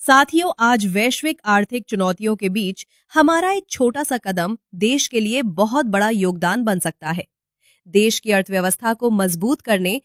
साथियों, आज वैश्विक आर्थिक चुनौतियों के बीच हमारा एक छोटा सा कदम देश के लिए बहुत बड़ा योगदान बन सकता है। देश की अर्थव्यवस्था को मजबूत करने